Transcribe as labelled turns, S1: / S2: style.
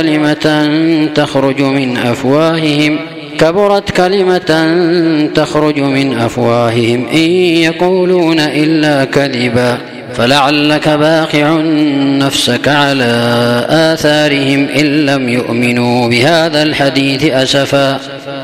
S1: كبرت كلمة تخرج من أفواههم إن يقولون إلا كذبا فلعلك باخع نفسك على آثارهم إن لم يؤمنوا بهذا الحديث أسفا